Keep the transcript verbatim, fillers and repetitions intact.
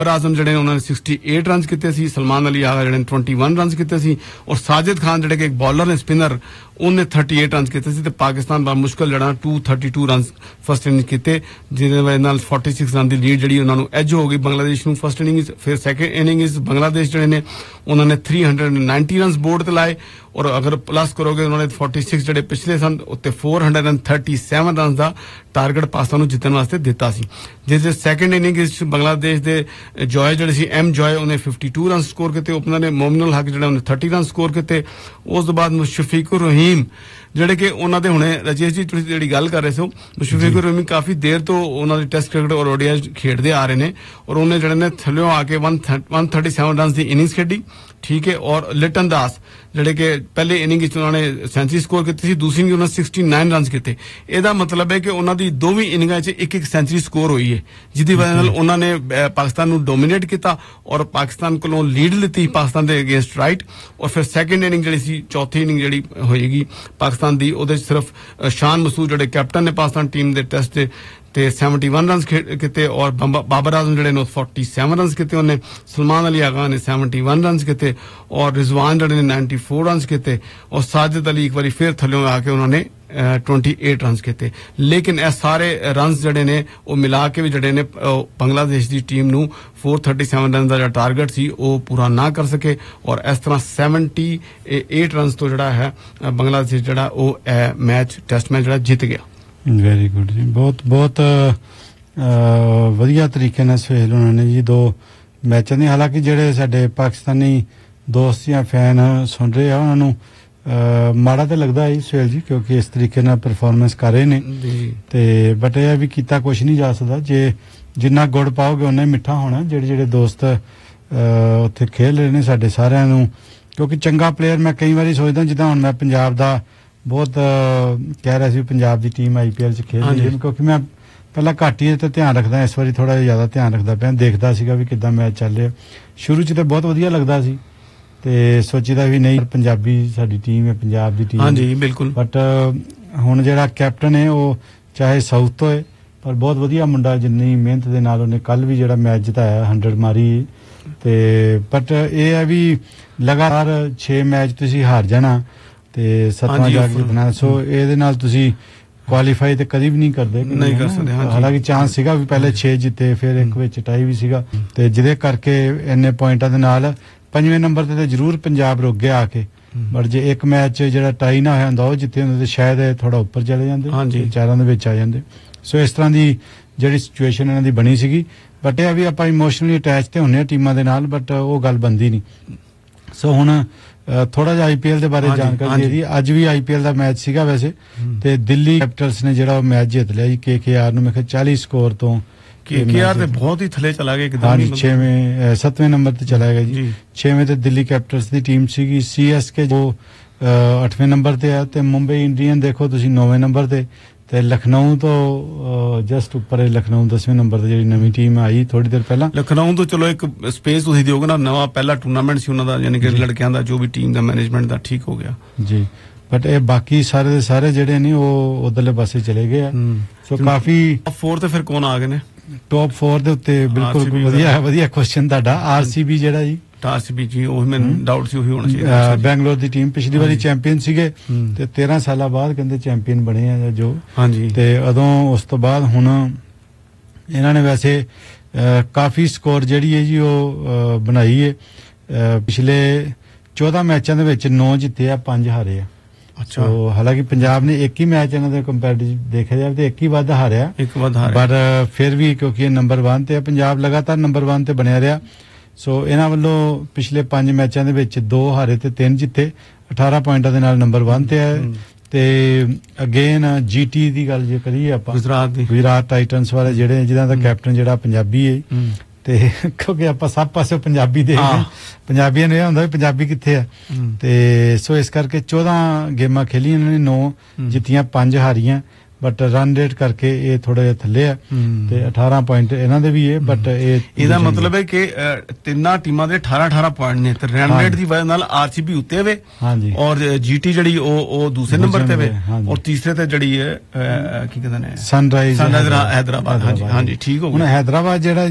आजम जड़े उन्होंने अड़सठ रन किए सी, सलमान अली आगा जड़े इक्कीस रन किए सी और साजिद खान जड़े एक बॉलर ने स्पिनर उन्हें अड़तीस रन किए सी। पाकिस्तान बड़ा मुश्किल जड़ा दो सौ बत्तीस रन फस्ट इनिंग किए जिहदे वजह नाल छियालीस रन की लीड जड़ी उन्होंने एज हो गई बांग्लादेश नूं फस्ट इनिंग। फिर सैकेंड इनिंग बांग्लादेश जड़े ने उन्होंने तीन सौ नब्बे रन बोर्ड ते लाए और अगर प्लस करोगे उन्होंने छियालीस जड़े पिछले सन उत्ते चार सौ सैंतीस रन का टारगेट पाकिस्तान जितने वास्ते दिता सी। जिस सैकेंड इनिंग बांग्लादेश दे जॉय जड़े सी एम जॉय उन्हें बावन रन स्कोर किए, ओपनर ने मोमिनुल हक जड़े उन्हें तीस रन स्कोर किए। उस तो बाद मुशफिकुर रहीम ਜਿਹੜੇ कि उन्होंने हुणे राजेश जी तुसीं जिहड़ी गल कर रहे सो मुशफिकुर रहीम काफी देर तो उन्होंने टेस्ट क्रिकेट और ओडीआई खेडते आ रहे ने और उन्हें जड़े ने थल्लों आके एक सौ सैंतीस रन की इनिंग्स खेडी, ठीक है। और लिटन दास जड़े कि पहले इनिंग उन्होंने सेंचुरी स्कोर की थी, दूसरी इनिंग उन्होंने उनहत्तर रन किए। ਇਹਦਾ मतलब है कि उन्होंने दोवें इनिंगां च एक एक सेंचुरी स्कोर हुई है जिसकी वजह नाल उन्होंने पाकिस्तान नूं डोमीनेट किया और पाकिस्तान कोलों लीड लीती पाकिस्तान के अगेंस्ट राइट। और फिर सैकेंड इनिंग जी सी चौथी इनिंग जी होएगी पाकिस्तान की उहदे सिर्फ शान मसूद जड़े कैप्टन ने पाकिस्तान टीम के टेस्ट ते इकहत्तर रन किए और बाबर आजम जड़े ने सैंतालीस रन किए, उन्हें सलमान अली आगा ने इकहत्तर रन किए और रिजवान जड़े ने चौरानवे रन किए और साजिद अली एक बार फिर थल्लों आके उन्होंने अट्ठाईस रन किए। लेकिन ए सारे रन जड़े ने वो मिला के भी जड़े ने बांग्लादेश की टीम नूं चार सौ सैंतीस रन का जो टारगेट सी वो पूरा ना कर सके और इस तरह अठहत्तर रन तो जड़ा है बांग्लादेश जड़ा वो मैच टेस्ट मैच जड़ा जित गया। वेरी गुड जी, बहुत बहुत वधिया तरीके नाल सुहेल उन्होंने जी दो मैचों की, हालांकि जेडे साडे पाकिस्तानी दोस्त या फैन सुन रहे हैं उन्होंने माड़ा तो लगता है सुहेल जी क्योंकि इस तरीके नाल परफॉर्मेंस कर रहे ने ते बट यह भी किता कुछ नहीं जा सकता, जे जिन्ना गुड़ पाओगे उन्ना ही मिठा होना। जेडे जेडे दोस्त उत्थे खेल रहे ने साडे सारिਆਂ ਨੂੰ क्योंकि चंगा प्लेयर मैं कई बार सोचदा जिद्दां हुण मैं पंजाब दा बहुत कह रहा सी पंजाब की टीम आई पी एल च खेल रही है क्योंकि मैं पहला घट ही तो ध्यान रखदा, इस बारी थोड़ा ज्यादा ध्यान रखदा पिया, देखदा सीगा भी किद्दां मैच चल रहा। शुरू च तो बहुत वधिया लगदा सी ते सोचीदा भी नहीं पंजाबी साडी टीम है पंजाब की टीम। हाँ जी बिल्कुल। बट हुण जिहड़ा कैप्टन है वो चाहे साउथ तो है पर बहुत वधिया मुंडा, जिन्नी मेहनत दे नाल उन्हें कल भी जिहड़ा मैच जिताया हंड्रड मारी ते बट ये है भी लगातार छे मैच तुसीं हार जाना ते सतवां जाके जितना सो ਇਹਦੇ ਨਾਲ ਤੁਸੀਂ ਕੁਆਲੀਫਾਈ ਤੇ ਕਦੀ ਵੀ ਨਹੀਂ ਕਰਦੇ ਨਹੀਂ ਕਰ ਸਕਦੇ। ਹਾਂ ਹਾਲਾਂਕਿ ਚਾਂਸ ਸੀਗਾ ਵੀ ਪਹਿਲੇ ਛੇ ਜਿੱਤੇ ਫਿਰ ਇੱਕ ਵਿੱਚ ਟਾਈ ਵੀ ਸੀਗਾ ਤੇ ਜਿਹਦੇ ਕਰਕੇ ਇੰਨੇ ਪੁਆਇੰਟਾਂ ਦੇ ਨਾਲ ਪੰਜਵੇਂ ਨੰਬਰ ਤੇ ਜ਼ਰੂਰ ਪੰਜਾਬ ਰੁਕ ਗਿਆ ਆ ਕੇ। ਪਰ ਜੇ ਇੱਕ ਮੈਚ ਜਿਹੜਾ ਟਾਈ ਨਾ ਹੋਇਆ ਹੁੰਦਾ ਉਹ ਜਿੱਤੇ ਹੁੰਦੇ ਤੇ ਸ਼ਾਇਦ ਥੋੜਾ ਉੱਪਰ ਚਲੇ ਜਾਂਦੇ, ਚਾਰਾਂ ਦੇ ਵਿੱਚ ਆ ਜਾਂਦੇ। ਸੋ ਇਸ ਤਰ੍ਹਾਂ ਦੀ ਜਿਹੜੀ ਸਿਚੁਏਸ਼ਨ ਇਹਨਾਂ ਦੀ ਬਣੀ ਸੀਗੀ ਬਟ ਇਹ ਵੀ ਆਪਾਂ ਇਮੋਸ਼ਨਲੀ ਅਟੈਚ ਤੇ ਹੁੰਨੇ ਆ ਟੀਮਾਂ ਦੇ ਨਾਲ ਬਟ ਉਹ ਗੱਲ ਬੰਦੀ ਨਹੀਂ। ਸੋ ਹੁਣ थोड़ा जिहा आईपीएल के बारे जानकारी दे दी। अज भी आईपीएल का मैच सीगा वैसे ते दिल्ली कैपिटल्स ने जिहड़ा मैच जित लिया जी के के आर नूं मैं कहा चालीस स्कोर तो के के आर ते बहुत ही थले चला गया एकदम। हाँ जी छेवें सतवें नंबर ते चला गया जी, छेवें ते दिल्ली कैपिटल्स की टीम सीगी। सी एस के जो अठवें नंबर ते है ते मुंबई इंडियन देखो तुसीं नौवें नंबर ते ते लखनऊ तो जस्ट उपर है, लखनऊ दसवें नंबर ते जिहड़ी नवीं टीम आई थोड़ी देर पहला। लखनऊ तो चलो एक स्पेस तुसीं दिओगे ना, नवा पहला टूर्नामेंट सी उन्हां दा यानी कि लड़कियां दा जो भी टीम दा मैनेजमेंट दा ठीक हो गया जी। बट ये बाकी सारे दे सारे जिहड़े ने वो उधरले पासे चले गए हैं। सो काफी फोर ते फिर कौन आ गए ने टॉप फोर दे उत्ते बिल्कुल वधिया वधिया क्वेश्चन तुहाडा। आरसीबी जिहड़ा जी आरसीबी जी ਉਹ ਮੈਨੂੰ ਡਾਊਟ ਸੀ ਉਹੀ ਹੋਣਾ ਚਾਹੀਦਾ। ਬੈਂਗਲੌਰ ਦੀ ਟੀਮ ਪਿਛਲੀ ਵਾਰੀ ਚੈਂਪੀਅਨ ਸੀਗੇ ਤੇ ਤੇਰਾਂ ਸਾਲਾਂ ਬਾਅਦ ਕਹਿੰਦੇ ਚੈਂਪੀਅਨ ਬਣੇ ਆ ਜੋ। ਹਾਂਜੀ ਤੇ ਉਦੋਂ ਉਸ ਤੋਂ ਬਾਅਦ ਹੁਣ ਇਹਨਾਂ ਨੇ ਵੈਸੇ ਕਾਫੀ ਸਕੋਰ ਜਿਹੜੀ ਹੈ ਜੀ ਉਹ ਬਣਾਈ ਹੈ। ਪਿਛਲੇ ਚੌਦਾਂ ਮੈਚਾਂ ਦੇ ਵਿੱਚ ਨੌ ਜਿੱਤੇ ਆ ਪੰਜ ਹਾਰੇ ਆ। ਅੱਛਾ ਹਾਲਾਂਕਿ ਪੰਜਾਬ ਨੇ ਇੱਕ ਹੀ ਮੈਚ ਇਹਨਾਂ ਦੇ ਕੰਪੈਰੀਟਿਵ ਦੇਖਿਆ ਜਾਵੇ ਤੇ ਇੱਕ ਹੀ ਵੱਧ ਹਾਰਿਆ ਇੱਕ ਵੱਧ ਹਾਰਿਆ ਪਰ ਫਿਰ ਵੀ ਕਿਉਂਕਿ ਇਹ ਨੰਬਰ ਇੱਕ ਤੇ ਪੰਜਾਬ ਲਗਾਤਾਰ ਨੰਬਰ ਇੱਕ ਤੇ ਬਣਿਆ ਰਿਹਾ। ਸੋ ਇਹਨਾਂ ਵੱਲੋਂ ਪਿਛਲੇ ਪੰਜ ਮੈਚਾਂ ਦੇ ਵਿੱਚ ਦੋ ਹਾਰੇ ਤੇ ਤਿੰਨ ਜਿੱਤੇ ਅਠਾਰਾਂ ਪੁਆਇੰਟਾਂ ਦੇ ਨਾਲ ਨੰਬਰ ਇੱਕ ਤੇ ਹੈ। ਤੇ ਅਗੇਨ ਜੀਟੀ ਦੀ ਗੱਲ ਜੇ ਕਰੀਏ ਆਪਾਂ ਗੁਜਰਾਤ ਦੀ ਗੁਜਰਾਤ ਟਾਈਟਨਸ ਵਾਲੇ ਜਿਹੜੇ ਜਿਹਨਾਂ ਦਾ ਕੈਪਟਨ ਜਿਹੜਾ ਪੰਜਾਬੀ ਹੈ ਤੇ ਕਿਉਂਕਿ ਆਪਾਂ ਸਭ ਪਾਸੇ ਪੰਜਾਬੀ ਦੇਖਦੇ ਹਾਂ ਪੰਜਾਬੀਆਂ ਨੂੰ ਇਹ ਹੁੰਦਾ ਵੀ ਪੰਜਾਬੀ ਕਿੱਥੇ ਆ ਤੇ ਸੋ ਇਸ ਕਰਕੇ ਚੌਦਾਂ ਗੇਮਾਂ ਖੇਲੀਆਂ ਇਹਨਾਂ ਨੇ ਨੌ ਜਿੱਤੀਆਂ ਪੰਜ ਹਾਰੀਆਂ बट रन रेट करके ये थोड़ा जिहा थल्ले है ते अठारह पॉइंट इन्हां दे भी है बट ये ਇਹਦਾ मतलब है कि ਤਿੰਨਾਂ ਟੀਮਾਂ ਦੇ अठारह अठारह ਪੁਆਇੰਟ ਨੇ ਤੇ ਰਨ ਰੇਟ ਦੀ ਵਜ੍ਹਾ ਨਾਲ ਆਰਸੀਬੀ ਉੱਤੇ ਹੋਵੇ ਹਾਂਜੀ ਔਰ ਜੀਟੀ ਜਿਹੜੀ ਉਹ ਉਹ ਦੂਸਰੇ ਨੰਬਰ ਤੇ ਹੋਵੇ ਔਰ ਤੀਸਰੇ ਤੇ ਜਿਹੜੀ ਹੈ ਕੀ ਕਹਿੰਦੇ ਨੇ ਸਨਰਾਈਜ਼ ਸਨਰਾਈਜ਼ ਹੈਦਰਾਬਾਦ ਹਾਂਜੀ ਹਾਂਜੀ ਠੀਕ ਹੋ ਗਿਆ। ਹੁਣ ਹੈਦਰਾਬਾਦ ਜਿਹੜਾ